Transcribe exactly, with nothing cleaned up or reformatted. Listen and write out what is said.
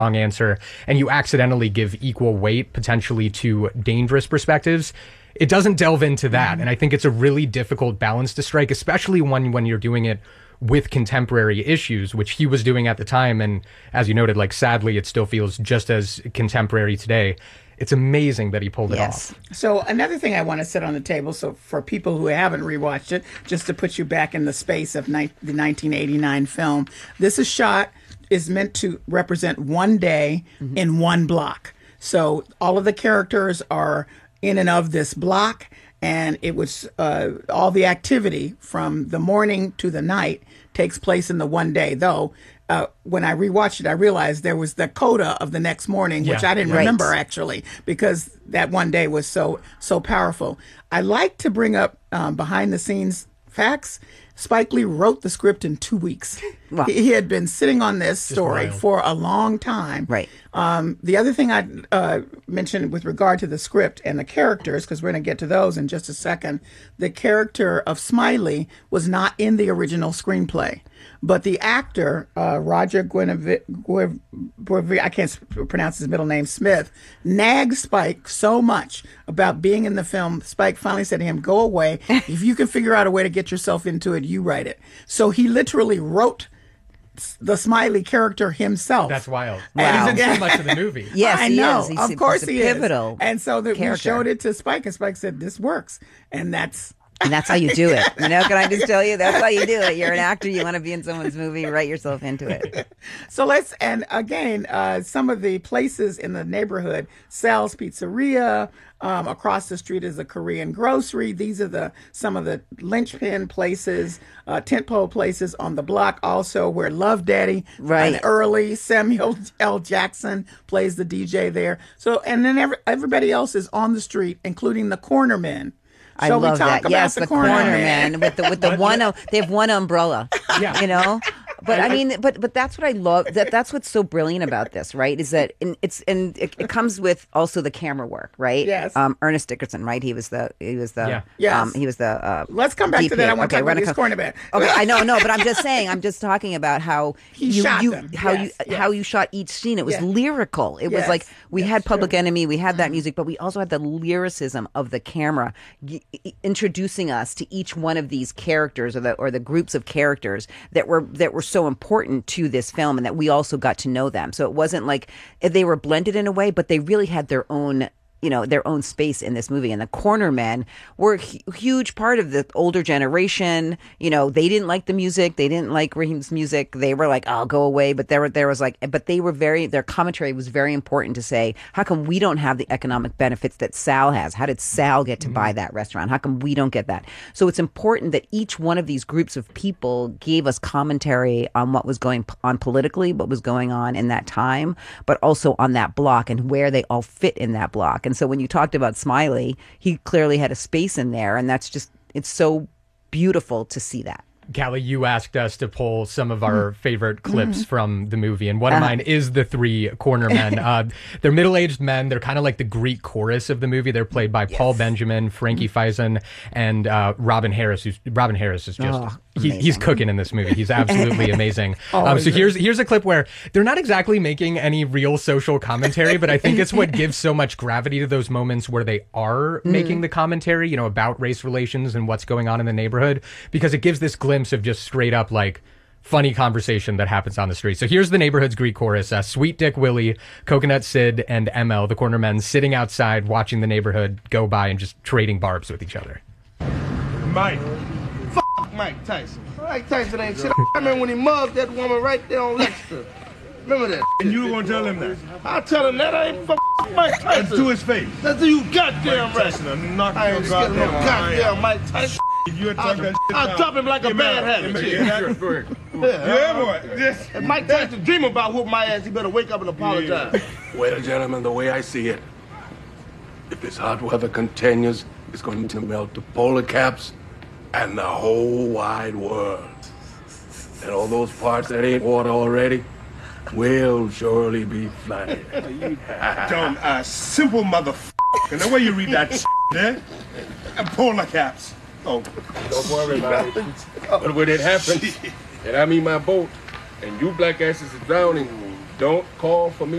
wrong answer and you accidentally give equal weight potentially to dangerous perspectives, it doesn't delve into that. Mm-hmm. And I think it's a really difficult balance to strike, especially when when you're doing it with contemporary issues, which he was doing at the time. And as you noted, like, sadly, it still feels just as contemporary today. It's amazing that he pulled it yes. off. So another thing I want to set on the table, so for people who haven't rewatched it, just to put you back in the space of ni- the nineteen eighty-nine film, this is shot, is meant to represent one day mm-hmm. in one block. So all of the characters are in and of this block, and it was uh, all the activity from the morning to the night takes place in the one day. Though uh, when I rewatched it, I realized there was the coda of the next morning, which yeah, I didn't right. remember actually, because that one day was so so powerful. I like to bring up um, behind the scenes facts. Spike Lee wrote the script in two weeks. Wow. He, he had been sitting on this Just story wild. for a long time. Right. Um, the other thing I uh, mentioned with regard to the script and the characters, because we're going to get to those in just a second, the character of Smiley was not in the original screenplay. But the actor, uh, Roger Guenevere, I can't pronounce his middle name, Smith, nagged Spike so much about being in the film. Spike finally said to him, go away. If you can figure out a way to get yourself into it, you write it. So he literally wrote the Smiley character himself. That's wild. Wow. And he's in so much of the movie. Yes, I he know. is. He's, of course he's a he pivotal is. And so that we character. showed it to Spike, and Spike said, this works. And that's... And that's how you do it. You know, can I just tell you, that's how you do it. You're an actor, you want to be in someone's movie, write yourself into it. So let's, and again, uh, some of the places in the neighborhood, Sal's Pizzeria, um, across the street is a Korean grocery. These are the some of the linchpin places, uh, tentpole places on the block also where Love Daddy, Right. and early Samuel L. Jackson plays the D J there. So, and then every, everybody else is on the street, including the cornermen. I Shall love we talk that. about Yes, the, the corner, corner man? man with the with the one. Um, they have one umbrella. Yeah. You know. But I mean, but but that's what I love. That that's what's so brilliant about this, right? Is that in, it's and it, it comes with also the camera work, right? Yes. Um, Ernest Dickerson, right? He was the he was the Yeah. Yes. um, he was the. Uh, Let's come back D P. to that. I want to Okay, talk we're about gonna this come- cornerman. Okay, I know, no, but I'm just saying. I'm just talking about how He you shot you them. how Yes, you yes. how you shot each scene. It was Yes. lyrical. It was Yes. like we That's had Public true. Enemy, we had that music, but we also had the lyricism of the camera y- y- introducing us to each one of these characters or the or the groups of characters that were that were so important to this film, and that we also got to know them. So it wasn't like they were blended in a way, but they really had their own, you know, their own space in this movie. And the cornermen were a hu- huge part of the older generation. You know, they didn't like the music. They didn't like Raheem's music. They were like, "I'll go away." But there, were, there was like, but they were very, their commentary was very important to say, how come we don't have the economic benefits that Sal has? How did Sal get to Mm-hmm. buy that restaurant? How come we don't get that? So it's important that each one of these groups of people gave us commentary on what was going p- on politically, what was going on in that time, but also on that block and where they all fit in that block. And so when you talked about Smiley, he clearly had a space in there, and that's just, it's so beautiful to see that. Callie, you asked us to pull some of our favorite clips Mm-hmm. from the movie, and one of mine is the three cornermen. uh, they're middle-aged men. They're kind of like the Greek chorus of the movie. They're played by Paul Benjamin, Frankie Faison, and uh, Robin Harris. Who's, Robin Harris is just Oh, he, he's cooking in this movie. He's absolutely amazing. Oh, um, so is it? here's here's a clip where they're not exactly making any real social commentary, but I think it's what gives so much gravity to those moments where they are making the commentary, you know, about race relations and what's going on in the neighborhood, because it gives this glimpse of just straight up like funny conversation that happens on the street. So here's the neighborhood's Greek chorus. Uh, Sweet Dick Willie, Coconut Sid, and M L, the cornermen, sitting outside watching the neighborhood go by and just trading barbs with each other. Mike. F Mike Tyson. Mike Tyson ain't shit. I remember when he mugged that woman right there on Lexington. Remember that? And you were gonna tell him that? I'll tell him that. I ain't f Mike Tyson. That's to his face. That's to you goddamn Mike right. Tyson, I'll knock I your ain't scared of no goddamn goddamn eye Mike Tyson. If you had I'll, talked that shit I'll down, drop him like a get bad mad. habit. Yeah, shit. yeah, yeah, boy. Just, If Mike Tyson dream about whooping my ass, he better wake up and apologize. Well, gentlemen, the way I see it, if this hot weather continues, it's going to melt the polar caps and the whole wide world. And all those parts that ain't water already will surely be flooded. dumb, uh, simple motherfucker. And the way you read that shit, eh? And polar caps. Oh, Don't worry about it. But when it happens, and I'm in my boat, and you black asses are drowning, Don't call for me